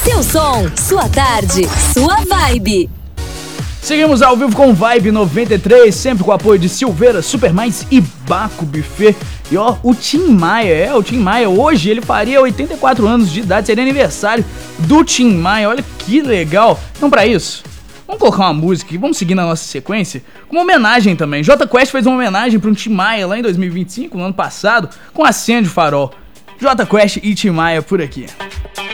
Seu som, sua tarde, sua vibe. Seguimos ao vivo com Vibe 93, sempre com o apoio de Silveira, Supermais e Baco Buffet. E ó, o Tim Maia, hoje ele faria 84 anos de idade, seria aniversário do Tim Maia, olha que legal. Então pra isso, vamos colocar uma música e vamos seguir na nossa sequência com uma homenagem também. Jota Quest fez uma homenagem para um Tim Maia lá em 2025, no ano passado, com Acende o Farol. Jota Quest e Tim Maia por aqui.